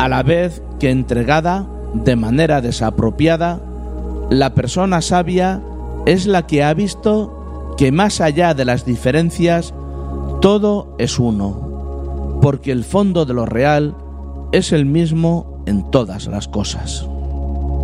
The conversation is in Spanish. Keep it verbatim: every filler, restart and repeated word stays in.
a la vez que entregada de manera desapropiada, la persona sabia es la que ha visto que más allá de las diferencias, todo es uno, porque el fondo de lo real es el mismo en todas las cosas.